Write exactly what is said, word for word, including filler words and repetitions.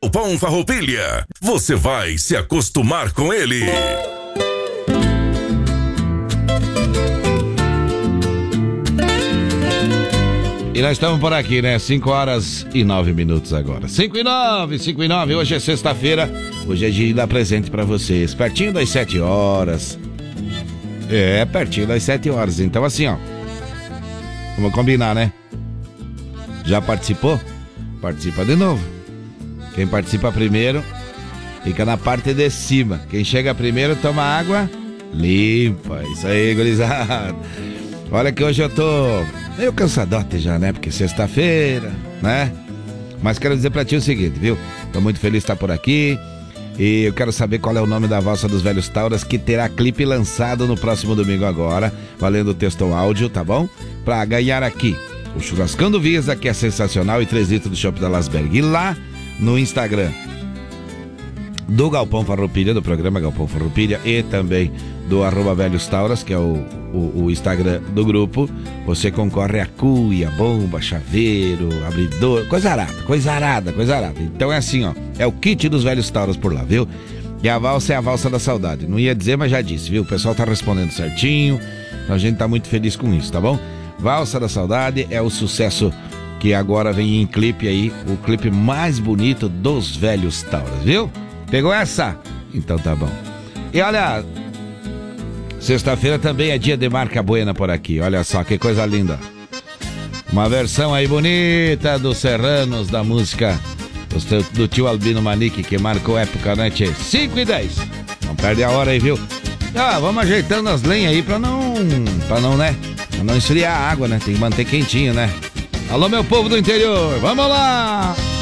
Galpão Farroupilha. Você vai se acostumar com ele. E nós estamos por aqui, né? cinco horas e nove minutos agora. cinco e nove, cinco e nove. Hoje é sexta-feira. Hoje é dia de dar presente pra vocês. Pertinho das sete horas. É, pertinho das sete horas. Então assim, ó. Vamos combinar, né? Já participou? Participa de novo. Quem participa primeiro fica na parte de cima. Quem chega primeiro toma água limpa. Isso aí, gurizada. Olha que hoje eu tô meio cansadote já, né? Porque sexta-feira, né? Mas quero dizer pra ti o seguinte, viu? Tô muito feliz de estar por aqui. E eu quero saber qual é o nome da valsa dos velhos Tauras, que terá clipe lançado no próximo domingo agora, valendo texto ou áudio, tá bom? Pra ganhar aqui o Churrascando Visa, que é sensacional, e três litros do chopp da Lasberg. E lá no Instagram do Galpão Farroupilha, do programa Galpão Farroupilha, e também do arroba Velhos Tauras, que é o, o, o Instagram do grupo, você concorre a cuia, bomba, chaveiro, abridor, coisa arada, coisa arada, coisa arada. Então é assim, ó, é o kit dos Velhos Tauras por lá, viu? E a valsa é a valsa da saudade. Não ia dizer, mas já disse, viu? O pessoal tá respondendo certinho, então a gente tá muito feliz com isso, tá bom? Valsa da Saudade é o sucesso que agora vem em clipe aí, o clipe mais bonito dos Velhos Tauras, viu? Pegou essa? Então tá bom. E olha, sexta-feira também é dia de marca buena por aqui. Olha só que coisa linda. Uma versão aí bonita dos Serranos da música do tio Albino Manique, que marcou época, né, tchê? cinco e dez. Não perde a hora aí, viu? Ah, vamos ajeitando as lenhas aí pra não... Pra não, né? Pra não esfriar a água, né? Tem que manter quentinho, né? Alô, meu povo do interior, vamos lá!